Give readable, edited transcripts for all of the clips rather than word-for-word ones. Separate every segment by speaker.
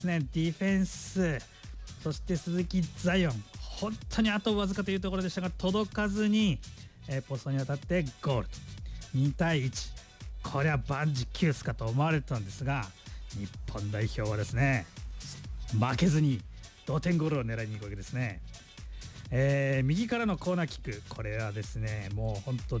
Speaker 1: ね、ディフェンス、そして鈴木ザイオン、本当にあとわずかというところでしたが届かずに、ポストに当たってゴールと2対1、これは万事休すかと思われてたんですが、日本代表はですね負けずに同点ゴールを狙いに行くわけですね。右からのコーナーキック、これはですねもう本当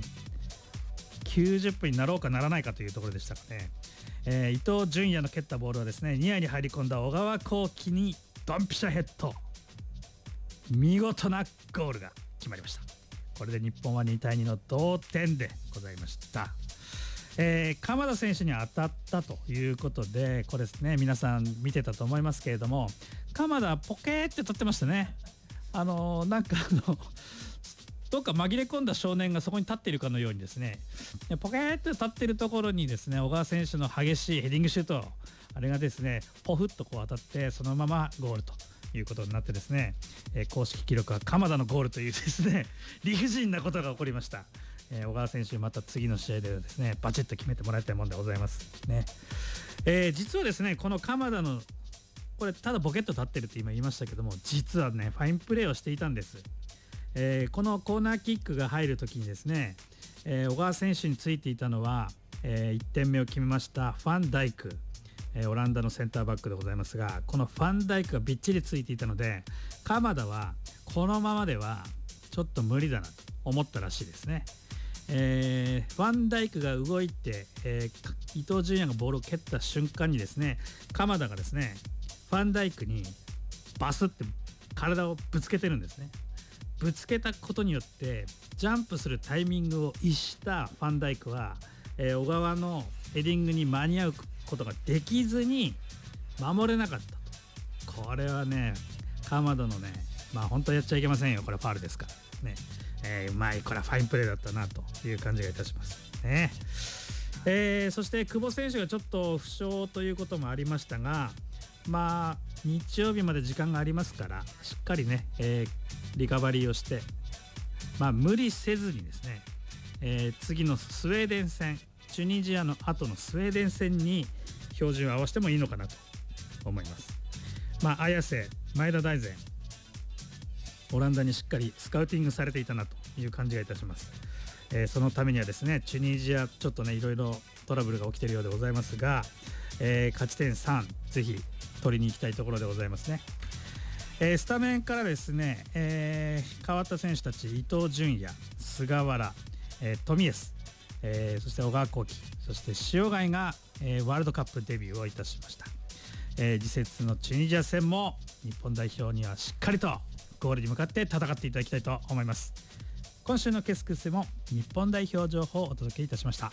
Speaker 1: 90分になろうかならないかというところでしたかね。伊東純也の蹴ったボールはですねニアに入り込んだ小川幸輝にドンピシャヘッド、見事なゴールが決まりました。これで日本は2対2の同点でございました。鎌田選手に当たったということで、これですね皆さん見てたと思いますけれども、鎌田ポケーって立ってましたね。なんかどっか紛れ込んだ少年がそこに立っているかのようにですねポケーって立っているところにですね小川選手の激しいヘディングシュート、あれがですねポフッとこう当たってそのままゴールということになってですね、公式記録は鎌田のゴールというですね理不尽なことが起こりました。小川選手また次の試合でですねバチッと決めてもらいたいもんでございますね。実はですねこの鎌田のこれただボケッと立ってるって今言いましたけども、実はねファインプレーをしていたんです。このコーナーキックが入るときにですね、小川選手についていたのは、1点目を決めましたファンダイク、オランダのセンターバックでございますが、このファンダイクがびっちりついていたので鎌田はこのままではちょっと無理だなと思ったらしいですね。ファンダイクが動いて、伊東純也がボールを蹴った瞬間にですね鎌田がですねファンダイクにバスって体をぶつけてるんですね。ぶつけたことによってジャンプするタイミングを逸したファンダイクは、小川のヘディングに間に合うことができずに守れなかったと。これはね鎌田のね本当やっちゃいけませんよ、これファウルですからね。うまい、これはファインプレーだったなという感じがいたしますね。そして久保選手がちょっと負傷ということもありましたが、日曜日まで時間がありますからしっかりね、リカバリーをして、無理せずにですね、次のスウェーデン戦、チュニジアの後のスウェーデン戦に標準を合わせてもいいのかなと思います。綾瀬、前田大然、オランダにしっかりスカウティングされていたなという感じがいたします。そのためにはですねチュニジアちょっとねいろいろトラブルが起きているようでございますが、勝ち点3ぜひ取りに行きたいところでございますね。スタメンからですね、変わった選手たち、伊東純也、菅原、冨安、そして小川幸輝、そして塩貝が、ワールドカップデビューをいたしました。次節のチュニジア戦も日本代表にはしっかりとゴールに向かって戦っていただきたいと思います。今週のケスクスも日本代表情報をお届けいたしました。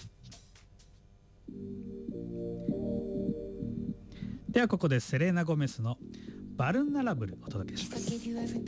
Speaker 1: ではここでセレーナ・ゴメスのバルナラブルお届けします。